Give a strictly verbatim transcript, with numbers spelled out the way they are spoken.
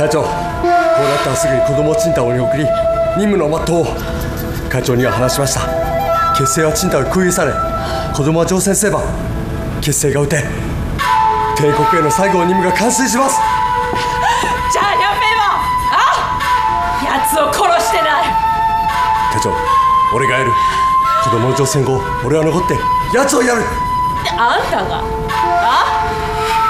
長、こうなったらすぐに子供をチンタオに送り任務の全うを。会長には話しました。結成はチンタオに空輸され、子供は乗船すれば結成が打て帝国への最後の任務が完遂します。 じゃあ両兵もあ奴を殺してない。 会長、俺がやる。子供の乗船後俺は残って奴をやる。 あんたがあ